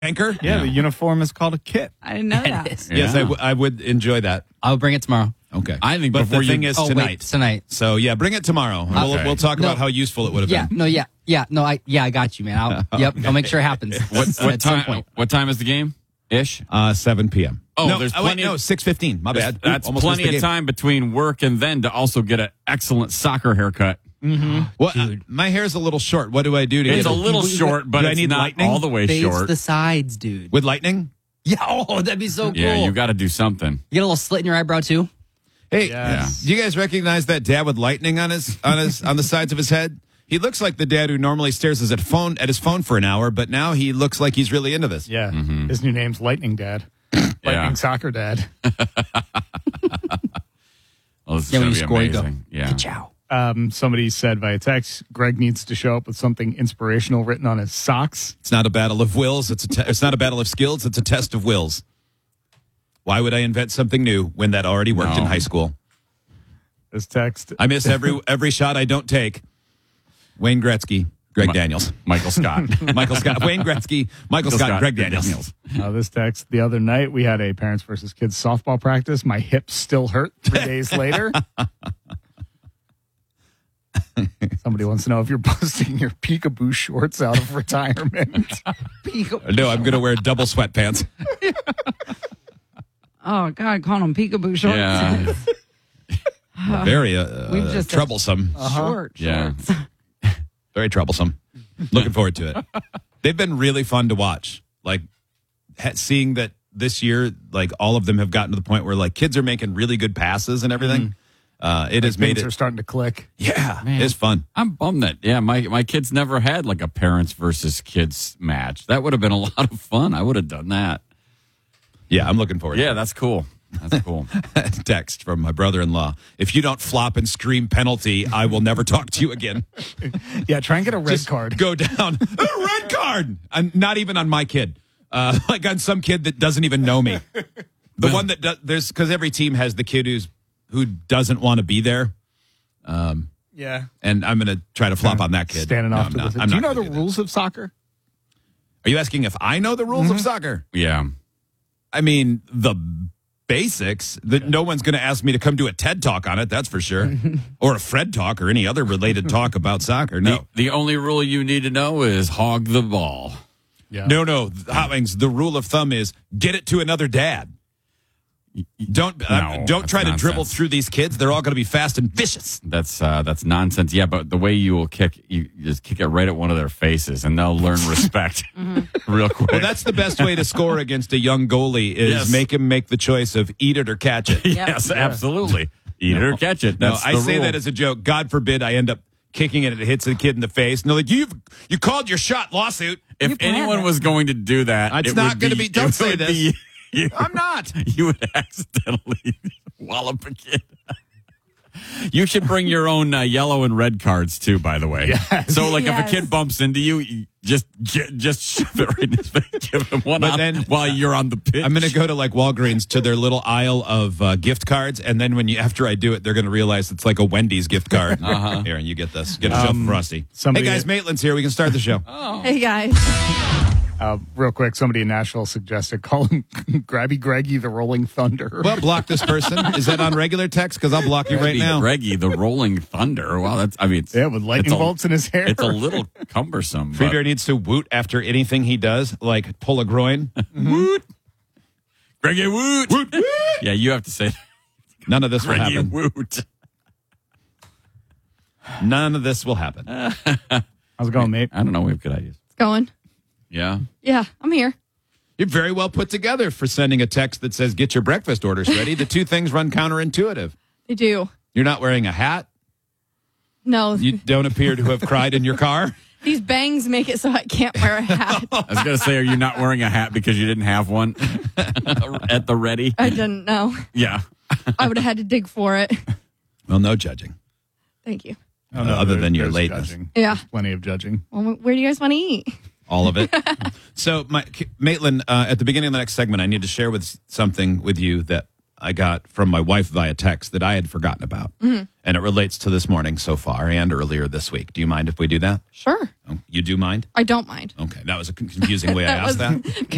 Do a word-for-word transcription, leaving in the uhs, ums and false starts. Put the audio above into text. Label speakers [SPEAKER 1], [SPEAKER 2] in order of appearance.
[SPEAKER 1] anchor?
[SPEAKER 2] Yeah, the uniform is called a kit.
[SPEAKER 3] I didn't know that.
[SPEAKER 1] Yes, I, w- I would enjoy that.
[SPEAKER 4] I'll bring it tomorrow.
[SPEAKER 1] Okay.
[SPEAKER 5] I think
[SPEAKER 1] but
[SPEAKER 5] before
[SPEAKER 1] the
[SPEAKER 5] you-
[SPEAKER 1] thing is
[SPEAKER 4] Oh, wait,
[SPEAKER 1] tonight.
[SPEAKER 4] tonight.
[SPEAKER 1] So, yeah, bring it tomorrow. We'll,
[SPEAKER 5] Okay.
[SPEAKER 1] we'll talk
[SPEAKER 4] No.
[SPEAKER 1] about how useful it would have
[SPEAKER 4] Yeah,
[SPEAKER 1] been.
[SPEAKER 4] no, yeah, yeah, no, I, yeah, I got you, man. I'll, Yep, I'll make sure it happens.
[SPEAKER 5] What,
[SPEAKER 4] at
[SPEAKER 5] what
[SPEAKER 4] some
[SPEAKER 5] time?
[SPEAKER 4] point.
[SPEAKER 5] What time is the game? Ish.
[SPEAKER 1] Uh, seven p.m.
[SPEAKER 5] Oh,
[SPEAKER 1] no,
[SPEAKER 5] there's
[SPEAKER 1] oh, wait,
[SPEAKER 5] plenty
[SPEAKER 1] no,
[SPEAKER 5] of-
[SPEAKER 1] six fifteen. My bad.
[SPEAKER 5] That's
[SPEAKER 1] Ooh, almost missed
[SPEAKER 5] plenty
[SPEAKER 1] the
[SPEAKER 5] of
[SPEAKER 1] game.
[SPEAKER 5] time between work and then to also get an excellent soccer haircut.
[SPEAKER 1] Well, uh, my hair's a little short. What do I do to
[SPEAKER 5] It's
[SPEAKER 1] get
[SPEAKER 5] a
[SPEAKER 1] it?
[SPEAKER 5] little short, but
[SPEAKER 1] Do I
[SPEAKER 5] it's
[SPEAKER 1] need
[SPEAKER 5] not
[SPEAKER 1] lightning?
[SPEAKER 5] all the way
[SPEAKER 4] Fades
[SPEAKER 5] short.
[SPEAKER 4] the sides, dude.
[SPEAKER 1] With lightning?
[SPEAKER 4] Yeah, oh, that'd be so cool.
[SPEAKER 5] Yeah, you got to do something.
[SPEAKER 4] You get a little slit in your eyebrow, too?
[SPEAKER 1] Hey,
[SPEAKER 2] Yes.
[SPEAKER 1] do you guys recognize that dad with lightning on his on his on the sides of his head? He looks like the dad who normally stares at his phone at his phone for an hour, but now he looks like he's really into this.
[SPEAKER 2] Yeah,
[SPEAKER 5] Mm-hmm.
[SPEAKER 2] his new name's Lightning Dad. Lightning
[SPEAKER 5] Yeah.
[SPEAKER 2] Soccer Dad.
[SPEAKER 5] Oh, this is
[SPEAKER 4] Yeah, when
[SPEAKER 5] going
[SPEAKER 4] you
[SPEAKER 5] to be
[SPEAKER 4] score, you go,
[SPEAKER 5] amazing. Yeah.
[SPEAKER 4] Ciao.
[SPEAKER 2] Um, somebody said via text, Greg needs to show up with something inspirational written on his socks.
[SPEAKER 1] It's not a battle of wills. It's a te- it's not a battle of skills. It's a test of wills. Why would I invent something new when that already worked
[SPEAKER 5] No.
[SPEAKER 1] in high school?
[SPEAKER 2] This text.
[SPEAKER 1] I miss every every shot I don't take. Wayne Gretzky, Greg
[SPEAKER 5] Mi-
[SPEAKER 1] Daniels,
[SPEAKER 5] Michael Scott.
[SPEAKER 1] Michael Scott, Wayne Gretzky, Michael Scott, Greg Daniels.
[SPEAKER 2] Uh, this text. The other night we had a parents versus kids softball practice. My hips still hurt three days later. Somebody wants to know if you're busting your peekaboo shorts out of retirement.
[SPEAKER 1] No, I'm going to wear double sweatpants.
[SPEAKER 3] Oh, God, calling them peekaboo shorts.
[SPEAKER 5] Yeah.
[SPEAKER 1] Very uh,
[SPEAKER 3] We've
[SPEAKER 1] uh,
[SPEAKER 3] just-
[SPEAKER 1] troublesome.
[SPEAKER 3] Short
[SPEAKER 5] Yeah.
[SPEAKER 3] shorts.
[SPEAKER 1] Very troublesome. Looking forward to it. They've been really fun to watch. Like ha- seeing that this year, like all of them have gotten to the point where like kids are making really good passes and everything. Uh, it has made
[SPEAKER 2] Things
[SPEAKER 1] it.
[SPEAKER 2] are starting to click.
[SPEAKER 1] Yeah,
[SPEAKER 5] Man.
[SPEAKER 1] it's fun.
[SPEAKER 5] I'm bummed that, yeah, my, my kids never had like a parents versus kids match. That would have been a lot of fun. I would have done that.
[SPEAKER 1] Yeah, I'm looking forward.
[SPEAKER 5] Yeah, that's cool. That's cool.
[SPEAKER 1] to it. Text from my brother-in-law. If you don't flop and scream penalty, I will never talk to you again.
[SPEAKER 2] Yeah, try and get a red
[SPEAKER 1] Just
[SPEAKER 2] card.
[SPEAKER 1] Go down. A red card. I'm not even on my kid. Uh, like on some kid that doesn't even know me. The one that does, there's because every team has the kid who's who doesn't want to be there.
[SPEAKER 2] Yeah.
[SPEAKER 1] And I'm going to try to flop on that kid.
[SPEAKER 2] Standing
[SPEAKER 1] No,
[SPEAKER 2] off
[SPEAKER 1] I'm
[SPEAKER 2] to
[SPEAKER 1] not-
[SPEAKER 2] the
[SPEAKER 1] I'm
[SPEAKER 2] Do you
[SPEAKER 1] not
[SPEAKER 2] know the
[SPEAKER 1] gonna do that.
[SPEAKER 2] rules of soccer?
[SPEAKER 1] Are you asking if I know the rules of soccer?
[SPEAKER 5] Yeah.
[SPEAKER 1] I mean, the basics. That no one's going to ask me to come do a TED talk on it. That's for sure, or a Fred talk or any other related talk about soccer. No,
[SPEAKER 5] The, the only rule you need to know is hog the ball.
[SPEAKER 2] Yeah.
[SPEAKER 1] no, no. Hot Wings, the rule of thumb is get it to another dad. Don't uh,
[SPEAKER 5] No,
[SPEAKER 1] don't
[SPEAKER 5] that's
[SPEAKER 1] try to
[SPEAKER 5] nonsense.
[SPEAKER 1] dribble through these kids. They're all going to be fast and vicious.
[SPEAKER 5] That's uh, that's nonsense. Yeah, but the way you will kick, you just kick it right at one of their faces, and they'll learn respect real quick.
[SPEAKER 1] Well, that's the best way to score against a young goalie is
[SPEAKER 5] Yes.
[SPEAKER 1] make him make the choice of eat it or catch it.
[SPEAKER 5] yes, absolutely. Eat it or catch it.
[SPEAKER 1] No,
[SPEAKER 5] That's
[SPEAKER 1] I
[SPEAKER 5] the
[SPEAKER 1] say
[SPEAKER 5] rule.
[SPEAKER 1] that as a joke. God forbid I end up kicking it and it hits the kid in the face. And they're like, you you called your shot, lawsuit.
[SPEAKER 5] if
[SPEAKER 3] You planned
[SPEAKER 5] anyone
[SPEAKER 3] it.
[SPEAKER 5] was going to do that,
[SPEAKER 1] It's
[SPEAKER 5] it
[SPEAKER 1] not
[SPEAKER 5] would
[SPEAKER 1] gonna be- don't
[SPEAKER 5] it
[SPEAKER 1] say
[SPEAKER 5] would
[SPEAKER 1] this.
[SPEAKER 5] be you.
[SPEAKER 1] I'm not.
[SPEAKER 5] You would accidentally wallop a kid. You should bring your own uh, yellow and red cards too. By the way,
[SPEAKER 2] Yes.
[SPEAKER 5] so like if
[SPEAKER 3] Yes.
[SPEAKER 5] a kid bumps into you, you just ju- just shove it right in his face. Give him one
[SPEAKER 1] But
[SPEAKER 5] out
[SPEAKER 1] then-
[SPEAKER 5] while you're on the pitch.
[SPEAKER 1] I'm going to go to like Walgreens to their little aisle of uh, gift cards, and then when you after I do it, they're going to realize it's like a Wendy's gift card. Uh-huh. Here, and you get this. Get a show from Frosty.
[SPEAKER 2] somebody-
[SPEAKER 1] Hey guys, Maitland's here. We can start the show.
[SPEAKER 3] Hey, guys.
[SPEAKER 2] Uh, real quick, somebody in Nashville suggested call him Grabby Greggy the Rolling Thunder.
[SPEAKER 1] Well, block this person. Is that on regular text? Because I'll block you right
[SPEAKER 5] Reggie,
[SPEAKER 1] now.
[SPEAKER 5] Reggie, the Rolling Thunder. Wow, that's I mean, it's,
[SPEAKER 2] yeah, with lightning
[SPEAKER 5] it's a-
[SPEAKER 2] bolts in his hair.
[SPEAKER 5] It's a little cumbersome.
[SPEAKER 1] Free
[SPEAKER 5] but-
[SPEAKER 1] Bear needs to woot after anything he does, like pull a groin.
[SPEAKER 5] Woot. Reggie Woot. Woot, Woot. Yeah, you have to say
[SPEAKER 1] None of this will
[SPEAKER 5] Reggie
[SPEAKER 1] happen.
[SPEAKER 5] Woot.
[SPEAKER 1] None of this will happen.
[SPEAKER 2] How's it going, mate?
[SPEAKER 5] I don't know. We have good ideas.
[SPEAKER 3] It's going.
[SPEAKER 5] Yeah.
[SPEAKER 3] Yeah, I'm here.
[SPEAKER 1] You're very well put together for sending a text that says, get your breakfast orders ready. The two things run counterintuitive.
[SPEAKER 3] They do.
[SPEAKER 1] You're not wearing a hat.
[SPEAKER 3] No,
[SPEAKER 1] You don't appear to have cried in your car.
[SPEAKER 3] these bangs make it so I can't wear a hat.
[SPEAKER 5] I was going to say, are you not wearing a hat because you didn't have one at the ready?
[SPEAKER 3] I didn't know.
[SPEAKER 5] Yeah.
[SPEAKER 3] I would have had to dig for it.
[SPEAKER 1] Well, no judging.
[SPEAKER 3] Thank you.
[SPEAKER 2] Oh,
[SPEAKER 1] Uh, other
[SPEAKER 2] there-
[SPEAKER 1] than your
[SPEAKER 2] there's
[SPEAKER 1] lateness.
[SPEAKER 2] judging.
[SPEAKER 3] Yeah.
[SPEAKER 2] Plenty of judging.
[SPEAKER 3] Well, where do you guys want to eat?
[SPEAKER 1] All of it. So, my, Maitland, uh, at the beginning of the next segment, I need to share with something with you that I got from my wife via text that I had forgotten about.
[SPEAKER 3] Mm-hmm.
[SPEAKER 1] And it relates to this morning so far and earlier this week. Do you mind if we do that?
[SPEAKER 3] Sure.
[SPEAKER 1] Oh, you do mind?
[SPEAKER 3] I don't mind.
[SPEAKER 1] Okay. That was a confusing way I
[SPEAKER 3] That
[SPEAKER 1] asked
[SPEAKER 3] was
[SPEAKER 1] that.